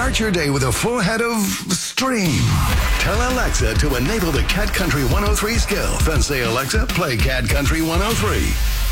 Start your day with a full head of stream. Tell Alexa to enable the Cat Country 103 skill. Then say, Alexa, play Cat Country 103.